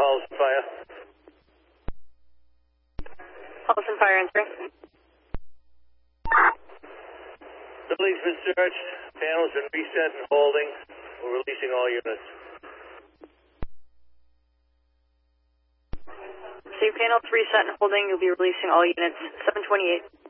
Paulson Fire. Paulson Fire answering. Building's been searched. Panels been reset and holding. We're releasing all units. So your panel's reset and holding. You'll be releasing all units. 728.